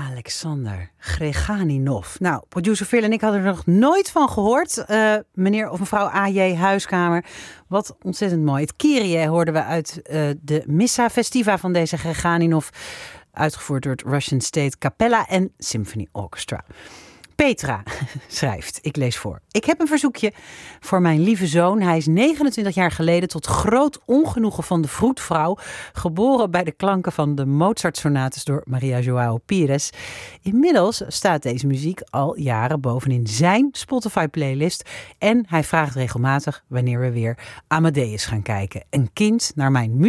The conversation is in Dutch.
Alexander Greganinov. Nou, producer Phil en ik hadden er nog nooit van gehoord. Meneer of mevrouw A.J. Huiskamer. Wat ontzettend mooi. Het Kyrie hoorden we uit de Missa Festiva van deze Greganinov. Uitgevoerd door het Russian State Capella en Symphony Orchestra. Petra schrijft, ik lees voor. Ik heb een verzoekje voor mijn lieve zoon. Hij is 29 jaar geleden tot groot ongenoegen van de vroedvrouw geboren bij de klanken van de Mozart-sonates door Maria Joao Pires. Inmiddels staat deze muziek al jaren bovenin zijn Spotify-playlist en hij vraagt regelmatig wanneer we weer Amadeus gaan kijken. Een kind naar mijn